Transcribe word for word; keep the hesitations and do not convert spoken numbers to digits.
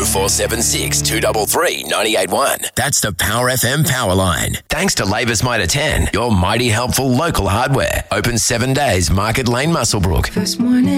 oh four seven six, two three three, nine eight one. That's the Power F M Power Line. Thanks to Labour's Mitre ten, your mighty helpful local hardware. Open seven days, Market Lane, Muswellbrook. This morning.